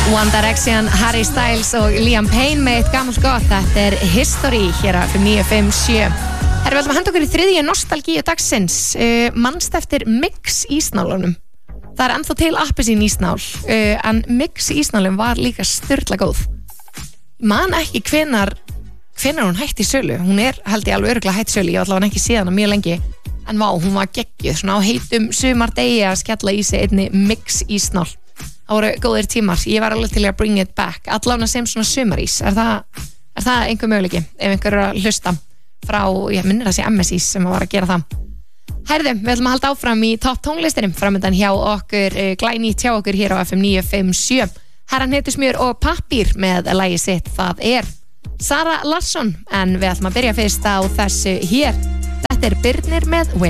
One Direction, Harry Styles og Liam Payne með eitt gamalt gott. Þetta History hér á 957. Herra, við ætlum að henda okkur í þriðju nostalgíu dagsins. Manst eftir Mix ísnálunum. Það ennþá til appelsín ísnál, en Mix ísnálum var líka sturla góð. Man ekki hvenær hún hætti í sölu. Hún held ég alveg örugglega hætti í sölu. Ég var allavega ekki séð hana mjög lengi. En vá, hún var geggjuð, svona á heitum sumardegi að skella í sig einni Mix ísnál. Það voru góðir tímar, ég var alveg til að bring it back, allavega sem svona sumarís. Er það einhver möguleiki ef einhver er að hlusta frá, ég minnir að sé MSís sem var að gera það. Herðu, við ætlum að halda áfram í topp tónlistinum framöndan hjá okkur, glænýtt hjá okkur hér á FM 957. Herran Hnetusmjör og Pappír með lagið sitt, það Sara Larsson, en við ætlum að byrja fyrst á þessu hér. Þetta Birnir með Win.